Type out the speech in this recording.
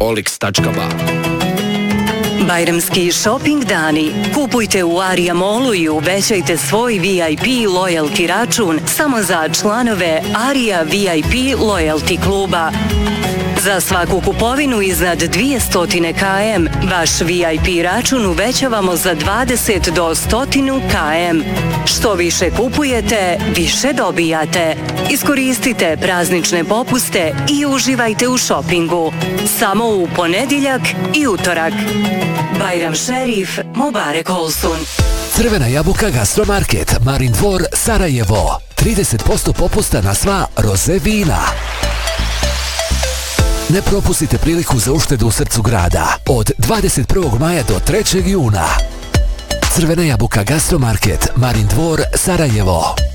olix.ba. Bajramski shopping dani. Kupujte u Aria Mallu i uvećajte svoj VIP loyalty račun samo za članove Aria VIP Loyalty kluba. Za svaku kupovinu iznad 200 km, vaš VIP račun uvećavamo za 20 do 100 km. Što više kupujete, više dobijate. Iskoristite praznične popuste i uživajte u šopingu. Samo u ponedjeljak i utorak. Bajram Šerif, Mubarek Olsun. Crvena jabuka Gastromarket, Marin Dvor, Sarajevo. 30% popusta na sva roze vina. Ne propustite priliku za uštedu u srcu grada od 21. maja do 3. juna. Crvena jabuka Gastromarket, Marin Dvor, Sarajevo.